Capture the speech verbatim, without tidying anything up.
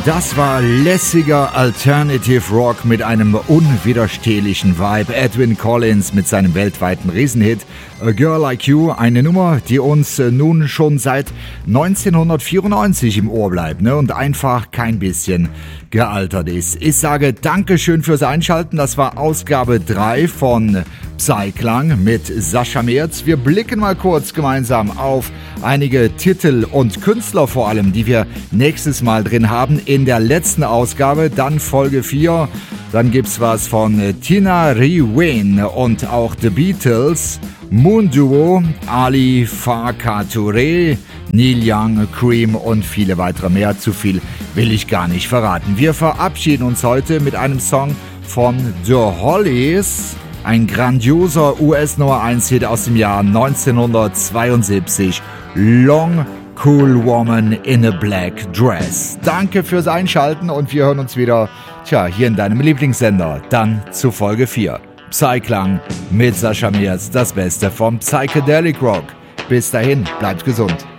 Das war lässiger Alternative Rock mit einem unwiderstehlichen Vibe. Edwyn Collins mit seinem weltweiten Riesenhit A Girl Like You, eine Nummer, die uns nun schon seit neunzehnhundertvierundneunzig im Ohr bleibt, ne? Und einfach kein bisschen gealtert ist. Ich sage Dankeschön fürs Einschalten. Das war Ausgabe drei von Psyklang mit Sascha Merz. Wir blicken mal kurz gemeinsam auf einige Titel und Künstler vor allem, die wir nächstes Mal drin haben in der letzten Ausgabe. Dann Folge vier. Dann gibt's was von Tina Rewin und auch The Beatles, Moon Duo, Ali Farka Touré, Neil Young, Cream und viele weitere mehr. Zu viel will ich gar nicht verraten. Wir verabschieden uns heute mit einem Song von The Hollies, ein grandioser U S Nummer eins Hit aus dem Jahr neunzehnhundertzweiundsiebzig, Long Cool Woman in a Black Dress. Danke fürs Einschalten und wir hören uns wieder, tja, hier in deinem Lieblingssender, dann zu Folge vier. Psyklang mit Sascha Merz, das Beste vom Psychedelic Rock. Bis dahin, bleibt gesund.